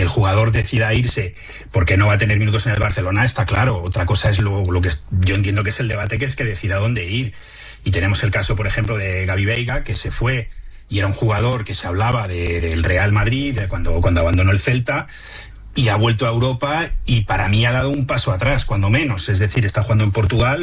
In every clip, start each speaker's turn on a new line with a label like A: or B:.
A: el jugador decida irse porque no va a tener minutos en el Barcelona, está claro. Otra cosa es lo que yo entiendo que es el debate, que es que decida dónde ir. Y tenemos el caso, por ejemplo, de Gavi Veiga, que se fue y era un jugador que se hablaba del Real Madrid cuando abandonó el Celta, y ha vuelto a Europa y para mí ha dado un paso atrás, cuando menos. Es decir, está jugando en Portugal,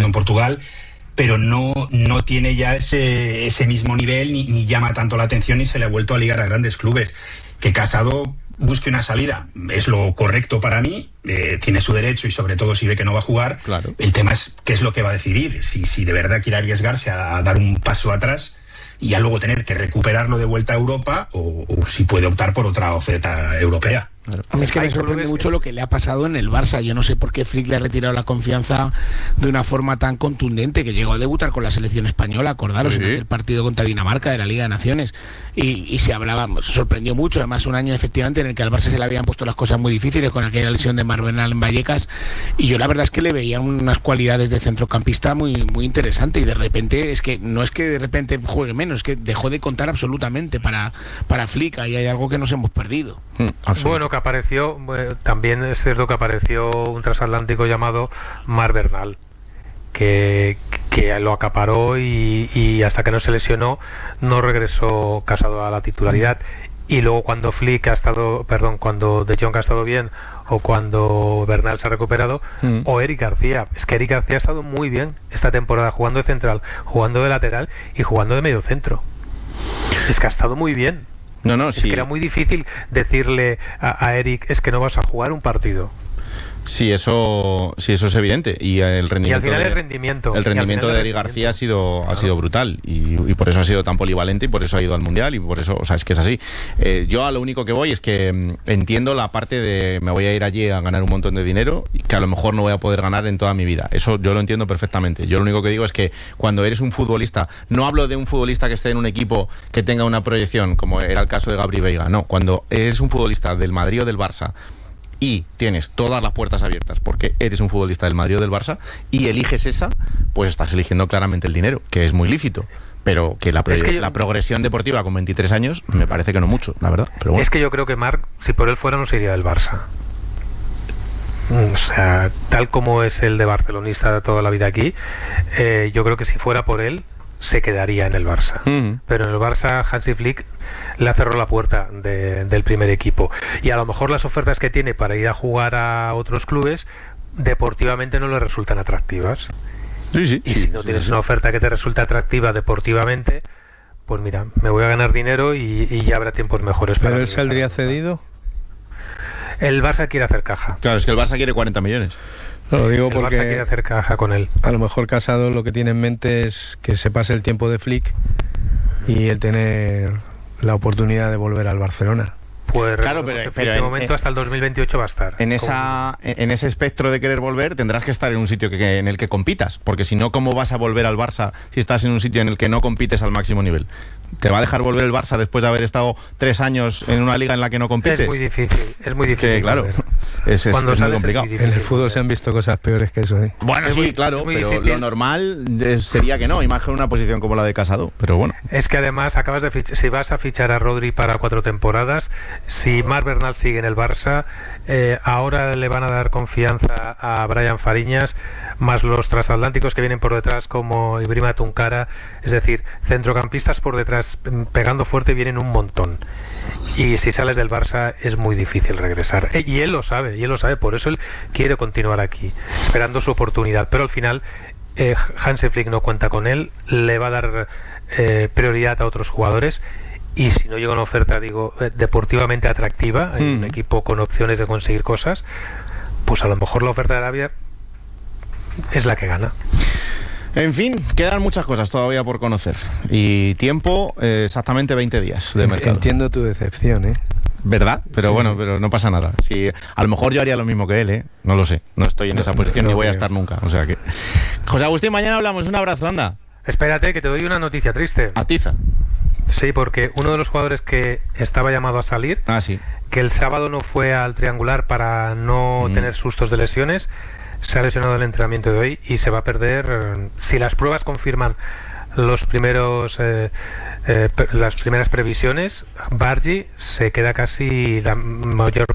A: pero no tiene ya ese mismo nivel, ni llama tanto la atención, ni se le ha vuelto a ligar a grandes clubes. Que Casado busque una salida es lo correcto para mí, tiene su derecho, y sobre todo si ve que no va a jugar.
B: Claro.
A: El tema es qué es lo que va a decidir, si de verdad quiere arriesgarse a dar un paso atrás y a luego tener que recuperarlo de vuelta a Europa, o si puede optar por otra oferta europea.
C: A mí es que me sorprende mucho lo que le ha pasado en el Barça. Yo no sé por qué Flick le ha retirado la confianza de una forma tan contundente, que llegó a debutar con la selección española, acordaros, en el partido contra Dinamarca de la Liga de Naciones, y se hablaba, sorprendió mucho, además un año efectivamente en el que al Barça se le habían puesto las cosas muy difíciles con aquella lesión de Marc Bernal en Vallecas, y yo la verdad es que le veía unas cualidades de centrocampista muy, muy interesantes, y de repente no es que de repente juegue menos, es que dejó de contar absolutamente para Flick. Ahí hay algo que nos hemos perdido.
D: Bueno, que apareció, también es cierto que apareció un transatlántico llamado Marc Bernal, que lo acaparó, y hasta que no se lesionó no regresó Casado a la titularidad. Y luego cuando cuando De Jong ha estado bien, o cuando Bernal se ha recuperado, o Eric García. Es que Eric García ha estado muy bien esta temporada, jugando de central, jugando de lateral y jugando de medio centro. Es que ha estado muy bien. Es que era muy difícil decirle a Eric, es que no vas a jugar un partido.
B: Sí, eso es evidente. Y el rendimiento,
D: y al final
B: el rendimiento de Eric García ha sido brutal, y por eso ha sido tan polivalente, y por eso ha ido al Mundial, y por eso, es que es así. Yo a lo único que voy es que entiendo la parte de me voy a ir allí a ganar un montón de dinero, y que a lo mejor no voy a poder ganar en toda mi vida. Eso yo lo entiendo perfectamente. Yo lo único que digo es que cuando eres un futbolista, no hablo de un futbolista que esté en un equipo que tenga una proyección, como era el caso de Gavi Veiga, no. Cuando eres un futbolista del Madrid o del Barça, y tienes todas las puertas abiertas porque eres un futbolista del Madrid o del Barça, y eliges esa, pues estás eligiendo claramente el dinero, que es muy lícito, pero que la progresión deportiva con 23 años me parece que no mucho, la verdad. Pero bueno.
D: Es que yo creo que Marc, si por él fuera, no se iría del Barça. O sea, tal como es el de barcelonista de toda la vida aquí, yo creo que si fuera por él, se quedaría en el Barça. Pero en el Barça Hansi Flick le cerró la puerta del primer equipo, y a lo mejor las ofertas que tiene para ir a jugar a otros clubes deportivamente no le resultan atractivas. Si no tienes una oferta que te resulta atractiva deportivamente, pues mira, me voy a ganar dinero y ya habrá tiempos mejores.
E: ¿Pero él saldría cedido?
D: El Barça quiere hacer caja.
B: Claro, es que el Barça quiere 40 millones.
E: Lo digo porque
D: el Barça quiere hacer caja con él.
E: A lo mejor Casado lo que tiene en mente es que se pase el tiempo de Flick y el tener la oportunidad de volver al Barcelona.
D: Pues claro, pero de momento hasta el 2028 va a estar.
B: En ese espectro de querer volver tendrás que estar en un sitio en el que compitas, porque si no, ¿cómo vas a volver al Barça si estás en un sitio en el que no compites al máximo nivel? ¿Te va a dejar volver el Barça después de haber estado 3 años en una liga en la que no compites?
D: Es muy difícil.
B: Que, claro, es muy complicado.
E: En el fútbol se han visto cosas peores que eso, ¿eh?
B: Bueno, claro, pero difícil. Lo normal sería que no, imagina una posición como la de Casado, pero bueno.
D: Es que además acabas de si vas a fichar a Rodri para 4 temporadas, si Marc Bernal sigue en el Barça, ahora le van a dar confianza a Brian Fariñas, más los transatlánticos que vienen por detrás como Ibrahima Tunkara, es decir, centrocampistas por detrás pegando fuerte vienen un montón, y si sales del Barça es muy difícil regresar, y él lo sabe, por eso él quiere continuar aquí esperando su oportunidad, pero al final Hansi Flick no cuenta con él, le va a dar prioridad a otros jugadores, y si no llega una oferta, deportivamente atractiva en un equipo con opciones de conseguir cosas, pues a lo mejor la oferta de Arabia es la que gana.
B: En fin, quedan muchas cosas todavía por conocer. Y tiempo, exactamente 20 días de mercado.
E: Entiendo tu decepción, ¿eh?
B: ¿Verdad? Pero bueno, pero no pasa nada. Sí, a lo mejor yo haría lo mismo que él, ¿eh? No lo sé. No estoy en esa posición ni voy a estar nunca. O sea que... José Agustín, mañana hablamos. Un abrazo, anda.
D: Espérate, que te doy una noticia triste.
B: Atiza.
D: Sí, porque uno de los jugadores que estaba llamado a salir, que el sábado no fue al triangular para no tener sustos de lesiones, se ha lesionado en el entrenamiento de hoy y se va a perder, si las pruebas confirman las primeras previsiones, Bargi se queda casi la mayor